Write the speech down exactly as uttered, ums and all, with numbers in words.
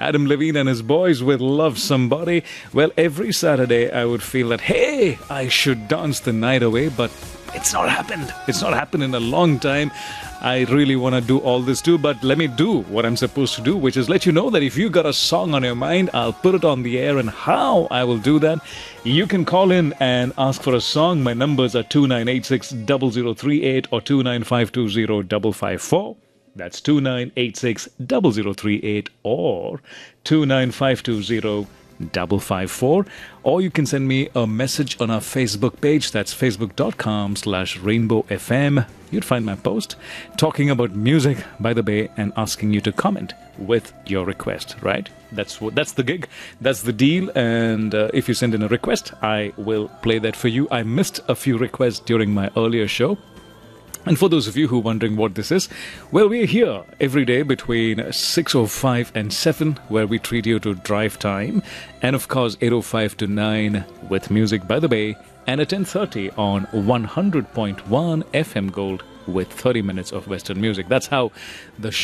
Adam Levine and his boys with Love Somebody. Well, every Saturday I would feel that, hey, I should dance the night away, but it's not happened. It's not happened in a long time. I really want to do all this too, but let me do what I'm supposed to do, which is let you know that if you got a song on your mind, I'll put it on the air, and how I will do that, you can call in and ask for a song. My numbers are two nine eight six, zero zero three eight or two nine five two zero five five four. That's two nine eight six, zero zero three eight or two nine five two zero five five four. Or you can send me a message on our Facebook page. That's facebook.com slash rainbow FM. You'd find my post talking about music by the bay and asking you to comment with your request, right? That's what, that's the gig. That's the deal. And uh, if you send in a request, I will play that for you. I missed a few requests during my earlier show. And for those of you who are wondering what this is, well, we're here every day between six oh five and seven, where we treat you to drive time. And of course, eight oh five to nine with Music by the Bay. And at ten thirty on one hundred point one F M Gold with thirty minutes of Western music. That's how the